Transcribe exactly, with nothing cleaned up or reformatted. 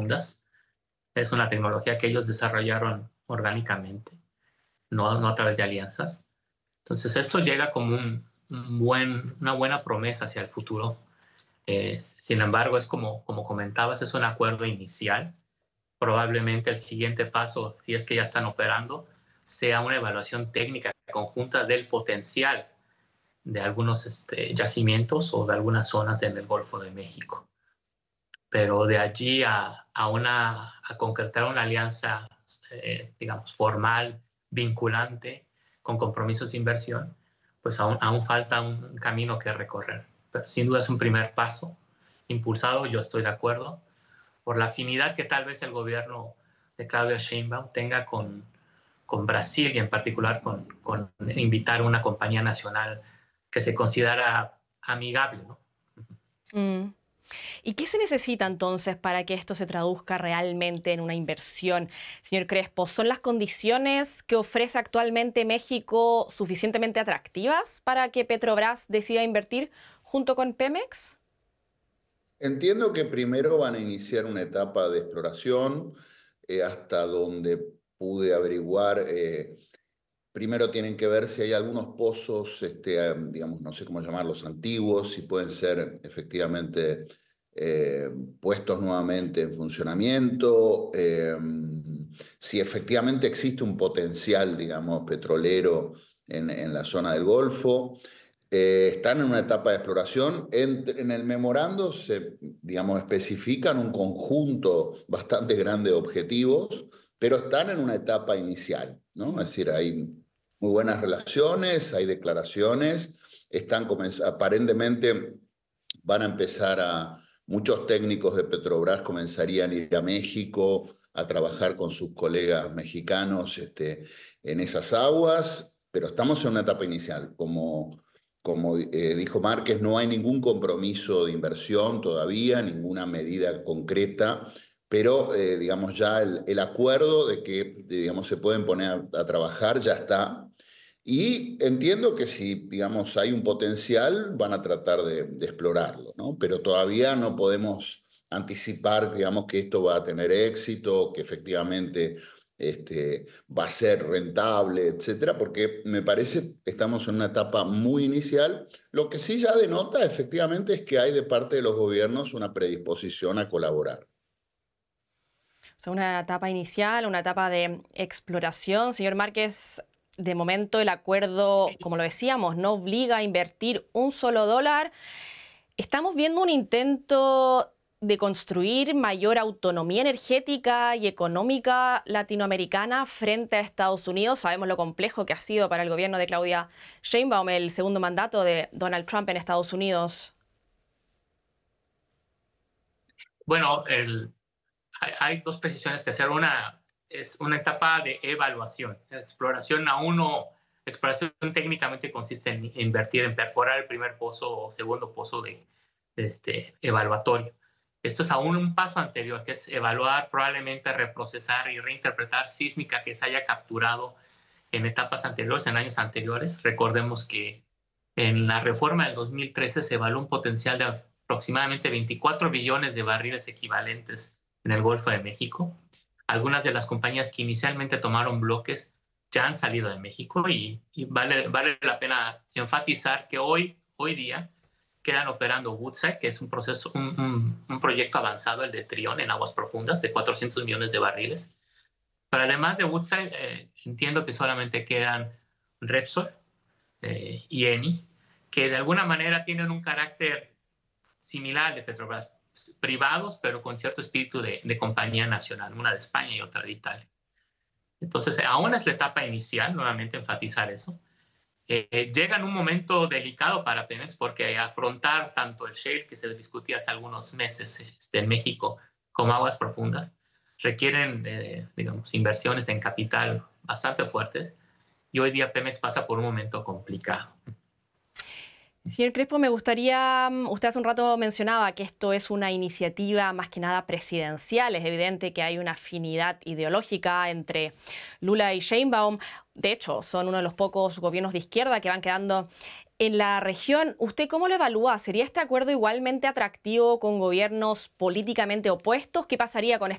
profundas. Es una tecnología que ellos desarrollaron orgánicamente, no, no a través de alianzas. Entonces esto llega como un, un buen, una buena promesa hacia el futuro. Eh, sin embargo, es como, como comentabas, es un acuerdo inicial. Probablemente el siguiente paso, si es que ya están operando, sea una evaluación técnica conjunta del potencial de algunos este, yacimientos o de algunas zonas en el Golfo de México. Pero de allí a, a, una, a concretar una alianza, eh, digamos, formal, vinculante, con compromisos de inversión, pues aún, aún falta un camino que recorrer. Pero sin duda es un primer paso impulsado, yo estoy de acuerdo, por la afinidad que tal vez el gobierno de Claudia Sheinbaum tenga con, con Brasil y en particular con, con invitar a una compañía nacional que se considera amigable, ¿no? Mm. ¿Y qué se necesita entonces para que esto se traduzca realmente en una inversión, señor Crespo? ¿Son las condiciones que ofrece actualmente México suficientemente atractivas para que Petrobras decida invertir junto con Pemex? Entiendo que primero van a iniciar una etapa de exploración, eh, hasta donde pude averiguar. Eh, primero tienen que ver si hay algunos pozos, este, digamos, no sé cómo llamarlos, antiguos, si pueden ser efectivamente eh, puestos nuevamente en funcionamiento, eh, si efectivamente existe un potencial, digamos, petrolero en, en la zona del Golfo. Eh, están en una etapa de exploración. En, en el memorando se, digamos, especifican un conjunto bastante grande de objetivos, pero están en una etapa inicial, ¿no? Es decir, hay muy buenas relaciones, hay declaraciones, están aparentemente van a empezar a, muchos técnicos de Petrobras comenzarían a ir a México a trabajar con sus colegas mexicanos este, en esas aguas, pero estamos en una etapa inicial. Como, como eh, dijo Márquez, no hay ningún compromiso de inversión todavía, ninguna medida concreta, pero eh, digamos ya el, el acuerdo de que digamos, se pueden poner a, a trabajar ya está. Y entiendo que si, digamos, hay un potencial, van a tratar de, de explorarlo, ¿no? Pero todavía no podemos anticipar, digamos, que esto va a tener éxito, que efectivamente este, va a ser rentable, etcétera, porque me parece que estamos en una etapa muy inicial. Lo que sí ya denota, efectivamente, es que hay de parte de los gobiernos una predisposición a colaborar. O sea, una etapa inicial, una etapa de exploración. Señor Márquez, de momento el acuerdo, como lo decíamos, no obliga a invertir un solo dólar. Estamos viendo un intento de construir mayor autonomía energética y económica latinoamericana frente a Estados Unidos. Sabemos lo complejo que ha sido para el gobierno de Claudia Sheinbaum el segundo mandato de Donald Trump en Estados Unidos. Bueno, el, hay, hay dos precisiones que hacer. Una es una etapa de evaluación. Exploración aún no, exploración técnicamente consiste en invertir, en perforar el primer pozo o segundo pozo de, de este evaluatorio. Esto es aún un paso anterior, que es evaluar, probablemente reprocesar y reinterpretar sísmica que se haya capturado en etapas anteriores, en años anteriores. Recordemos que en la reforma del dos mil trece se evaluó un potencial de aproximadamente veinticuatro billones de barriles equivalentes en el Golfo de México. Algunas de las compañías que inicialmente tomaron bloques ya han salido de México y, y vale, vale la pena enfatizar que hoy, hoy día quedan operando Woodside, que es un, proceso, un, un, un proyecto avanzado, el de Trión, en aguas profundas, de cuatrocientos millones de barriles. Pero además de Woodside, eh, entiendo que solamente quedan Repsol eh, y Eni, que de alguna manera tienen un carácter similar de Petrobras, privados, pero con cierto espíritu de, de compañía nacional, una de España y otra de Italia. Entonces, aún es la etapa inicial, nuevamente enfatizar eso. Eh, llega en un momento delicado para Pemex porque afrontar tanto el shale que se discutía hace algunos meses este, en México como aguas profundas requieren, eh, digamos, inversiones en capital bastante fuertes y hoy día Pemex pasa por un momento complicado. Señor Crespo, me gustaría, usted hace un rato mencionaba que esto es una iniciativa más que nada presidencial. Es evidente que hay una afinidad ideológica entre Lula y Sheinbaum. De hecho, son uno de los pocos gobiernos de izquierda que van quedando en la región. ¿Usted cómo lo evalúa? ¿Sería este acuerdo igualmente atractivo con gobiernos políticamente opuestos? ¿Qué pasaría con